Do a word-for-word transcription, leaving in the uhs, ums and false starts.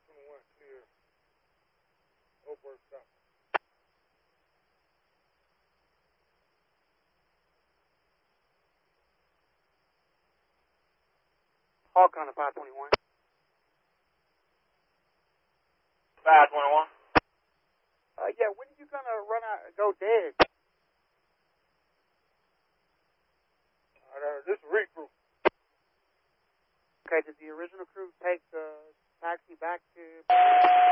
twenty-one, clear. Oakburg, stop. Hawk on the five twenty-one. five twenty-one. Uh, yeah, when are you going to run out and go dead? Uh, this is recruit. Okay, did the original crew take the taxi back to...